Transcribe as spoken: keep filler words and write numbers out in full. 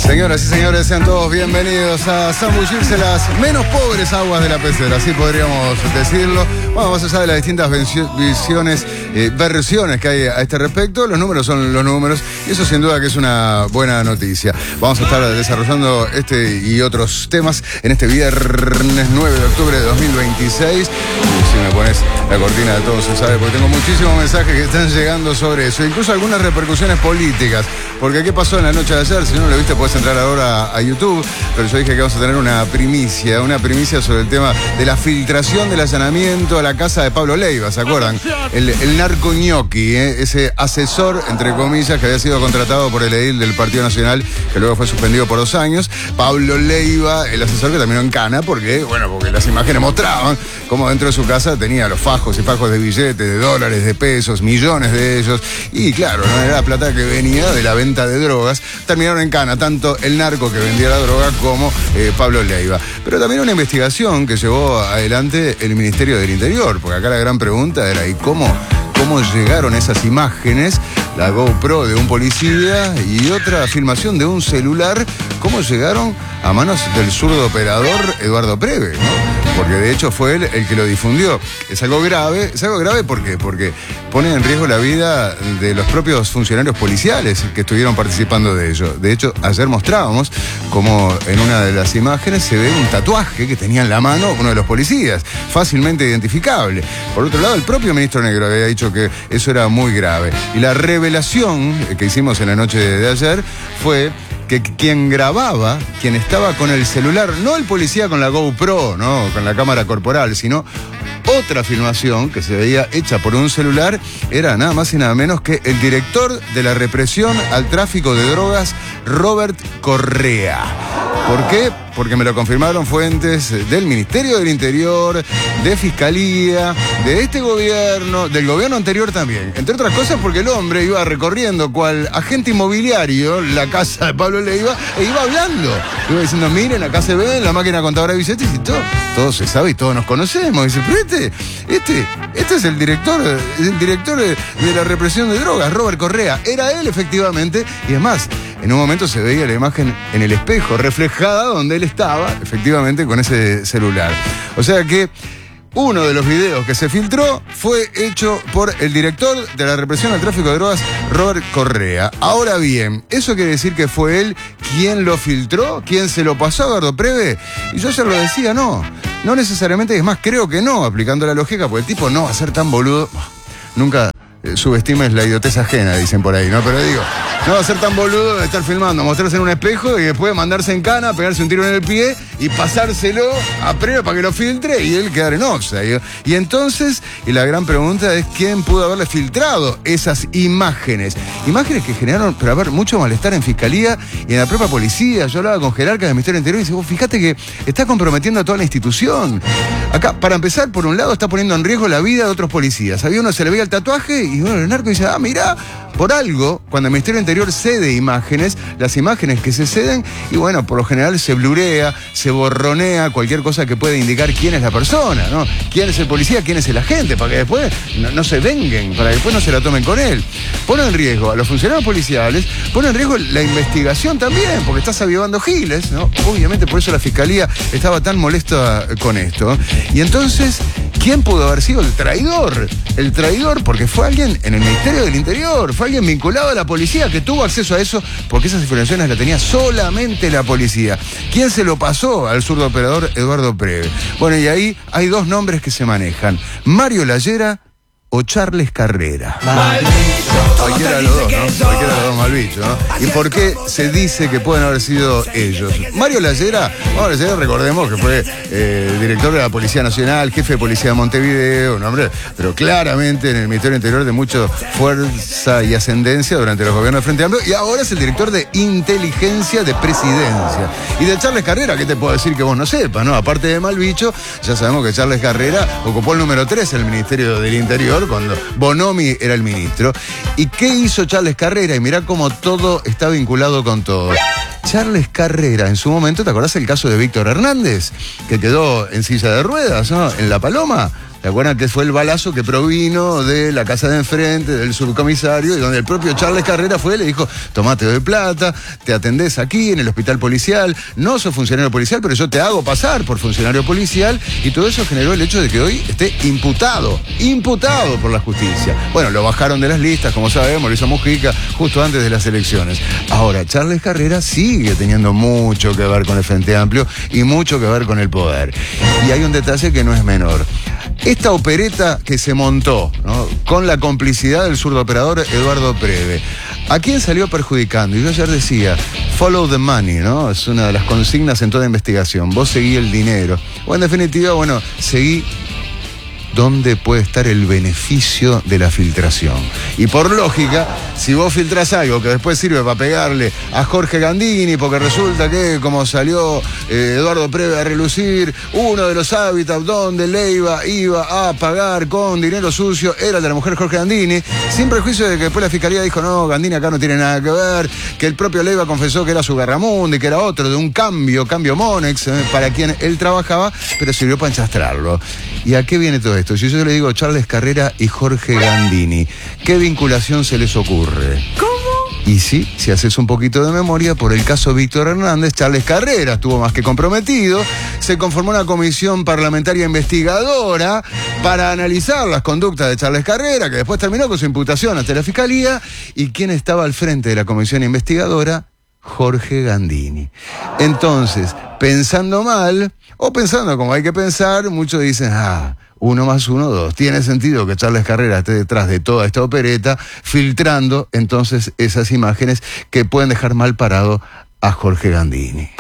Señoras y señores, sean todos bienvenidos a zambullirse las menos pobres aguas de la pecera, así podríamos decirlo. Bueno, más allá de las distintas visiones, eh, versiones que hay a este respecto, los números son los números y eso sin duda que es una buena noticia. Vamos a estar desarrollando este y otros temas en este viernes nueve de octubre de dos mil veintiséis. Y si me pones la cortina de todo se sabe, porque tengo muchísimos mensajes que están llegando sobre eso, incluso algunas repercusiones políticas. Porque ¿qué pasó en la noche de ayer? Si no lo viste, puedes entrar ahora a YouTube, pero yo dije que vamos a tener una primicia, una primicia sobre el tema de la filtración del allanamiento a la casa de Pablo Leiva, ¿se acuerdan? El, el narco ñoqui, ¿eh? Ese asesor, entre comillas, que había sido contratado por el edil del Partido Nacional, que luego fue suspendido por dos años. Pablo Leiva, el asesor que terminó en cana, porque, bueno, porque las imágenes mostraban cómo dentro de su casa tenía los fajos y fajos de billetes, de dólares, de pesos, millones de ellos, y claro, no era la plata que venía de la venta de drogas. Terminaron en cana tanto el narco que vendía la droga como eh, Pablo Leiva. Pero también una investigación que llevó adelante el Ministerio del Interior, porque acá la gran pregunta era ¿y cómo, cómo llegaron esas imágenes? La GoPro de un policía y otra filmación de un celular, ¿cómo llegaron a manos del zurdo operador Eduardo Preve, ¿no? Porque de hecho fue él el que lo difundió. Es algo grave, es algo grave ¿por qué? Porque pone en riesgo la vida de los propios funcionarios policiales que estuvieron participando de ello. De hecho, ayer mostrábamos como en una de las imágenes se ve un tatuaje que tenía en la mano uno de los policías, fácilmente identificable. Por otro lado, el propio ministro Negro había dicho que eso era muy grave. Y la revelación que hicimos en la noche de ayer fue que quien grababa, quien estaba con el celular, no el policía con la GoPro, no, con la cámara corporal, sino otra filmación que se veía hecha por un celular, era nada más y nada menos que el director de la represión al tráfico de drogas, Robert Correa. ¿Por qué? Porque me lo confirmaron fuentes del Ministerio del Interior, de Fiscalía, de este gobierno, del gobierno anterior también. Entre otras cosas porque el hombre iba recorriendo cual agente inmobiliario la casa de Pablo Leiva e iba hablando. Iba diciendo, miren, acá se ve la máquina contadora de billetes y todo. Todo se sabe y todos nos conocemos. Y dice, pero este, este, este es el director, el director de la represión de drogas, Robert Correa. Era él efectivamente, y es más, en un momento se veía la imagen en el espejo reflejada donde él estaba, efectivamente, con ese celular. O sea que uno de los videos que se filtró fue hecho por el director de la represión al tráfico de drogas, Robert Correa. Ahora bien, ¿eso quiere decir que fue él quien lo filtró? ¿Quién se lo pasó a Eduardo Preve? Y yo ya lo decía, no. No necesariamente, es más, creo que no, aplicando la lógica, porque el tipo no va a ser tan boludo. Nunca eh, subestimes la idiotez ajena, dicen por ahí, ¿no? Pero digo, no va a ser tan boludo de estar filmando, mostrarse en un espejo y después mandarse en cana, pegarse un tiro en el pie y pasárselo a Preve para que lo filtre y él quedar en offside. Y entonces, y la gran pregunta es quién pudo haberle filtrado esas imágenes. Imágenes que generaron, pero a ver, mucho malestar en Fiscalía y en la propia policía. Yo hablaba con jerarcas del Ministerio del Interior y dice, vos fíjate que está comprometiendo a toda la institución. Acá, para empezar, por un lado, está poniendo en riesgo la vida de otros policías. Había uno, se le veía el tatuaje y uno, el narco, dice, ah, mirá, por algo, cuando el Ministerio del Interior cede imágenes, las imágenes que se ceden, y bueno, por lo general se blurea, se borronea cualquier cosa que pueda indicar quién es la persona, ¿no? Quién es el policía, quién es el agente, para que después no, no se venguen, para que después no se la tomen con él. Pone en riesgo a los funcionarios policiales, pone en riesgo la investigación también, porque estás avivando giles, ¿no? Obviamente por eso la Fiscalía estaba tan molesta con esto. Y entonces, ¿quién pudo haber sido el traidor? El traidor porque fue alguien en el Ministerio del Interior, fue alguien vinculado a la policía que tuvo acceso a eso porque esas informaciones las tenía solamente la policía. ¿Quién se lo pasó al zurdo operador Eduardo Preve? Bueno, y ahí hay dos nombres que se manejan, Mario Lallera o Charles Carrera. Cualquiera de los dos, ¿no? Cualquiera de los dos malbichos, ¿no? ¿Y por qué se dice que pueden haber sido ellos? Mario Lallera, Mario Lallera, recordemos que fue eh, director de la Policía Nacional, jefe de Policía de Montevideo, un hombre, pero claramente en el Ministerio Interior de mucha fuerza y ascendencia durante los gobiernos de Frente Amplio, y ahora es el director de Inteligencia de Presidencia. Y de Charles Carrera, ¿qué te puedo decir que vos no sepas, no? Aparte de malbicho, ya sabemos que Charles Carrera ocupó el número tres en el Ministerio del Interior cuando Bonomi era el ministro. ¿Y qué hizo Charles Carrera? Y mirá cómo todo está vinculado con todo. Charles Carrera, en su momento, ¿te acordás el caso de Víctor Hernández? Que quedó en silla de ruedas, ¿no? En La Paloma. ¿Se acuerdan que fue el balazo que provino de la casa de enfrente, del subcomisario, y donde el propio Charles Carrera fue y le dijo, tomate de plata, te atendés aquí en el hospital policial, no sos funcionario policial, pero yo te hago pasar por funcionario policial, y todo eso generó el hecho de que hoy esté imputado, imputado por la justicia. Bueno, lo bajaron de las listas, como sabemos, lo hizo Mujica justo antes de las elecciones. Ahora, Charles Carrera sigue teniendo mucho que ver con el Frente Amplio y mucho que ver con el poder. Y hay un detalle que no es menor. Esta opereta que se montó, ¿no?, con la complicidad del surdoperador Eduardo Preve, ¿a quién salió perjudicando? Y yo ayer decía, follow the money, ¿no? Es una de las consignas en toda investigación. Vos seguí el dinero. O en definitiva, bueno, seguí dónde puede estar el beneficio de la filtración. Y por lógica, si vos filtrás algo que después sirve para pegarle a Jorge Gandini, porque resulta que, como salió eh, Eduardo Preve a relucir, uno de los hábitats donde Leiva iba a pagar con dinero sucio era el de la mujer Jorge Gandini, sin prejuicio de que después la fiscalía dijo, no, Gandini acá no tiene nada que ver, que el propio Leiva confesó que era su Garramundi, que era otro, de un cambio, cambio Monex, eh, para quien él trabajaba, pero sirvió para enchastrarlo. ¿Y a qué viene todo esto? Si yo le digo Charles Carrera y Jorge Gandini, ¿qué vinculación se les ocurre? ¿Cómo? Y sí, si haces un poquito de memoria, por el caso Víctor Hernández, Charles Carrera estuvo más que comprometido, se conformó una comisión parlamentaria investigadora para analizar las conductas de Charles Carrera, que después terminó con su imputación ante la Fiscalía, y ¿quién estaba al frente de la comisión investigadora? Jorge Gandini. Entonces, pensando mal, o pensando como hay que pensar, muchos dicen, ah, uno más uno, dos. Tiene sentido que Charles Carrera esté detrás de toda esta opereta, filtrando entonces esas imágenes que pueden dejar mal parado a Jorge Gandini.